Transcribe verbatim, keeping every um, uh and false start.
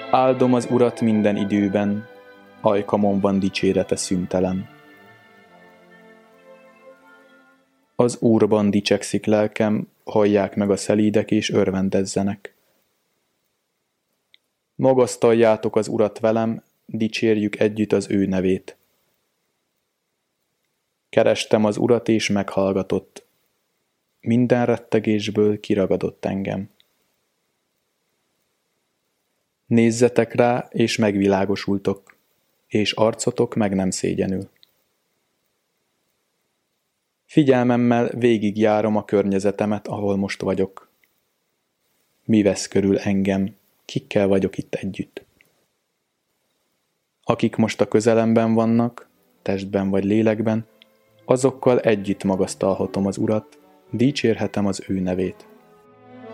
Áldom az Urat minden időben, ajkamon van dicsérete szüntelen. Az Úrban dicsekszik lelkem, hallják meg a szelídek és örvendezzenek. Magasztaljátok az Urat velem, dicsérjük együtt az ő nevét. Kerestem az Urat és meghallgatott, minden rettegésből kiragadott engem. Nézzetek rá, és megvilágosultok, és arcotok meg nem szégyenül. Figyelmemmel végigjárom a környezetemet, ahol most vagyok. Mi vesz körül engem, kikkel vagyok itt együtt? Akik most a közelemben vannak, testben vagy lélekben, azokkal együtt magasztalhatom az Urat, dicsérhetem az ő nevét.